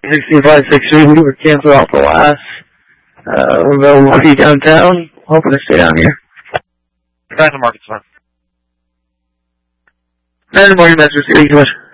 6563, we were canceled out the last. We'll be downtown. Hoping to stay down here. Random Markets, man. Random Markets, Master. Thank you so much.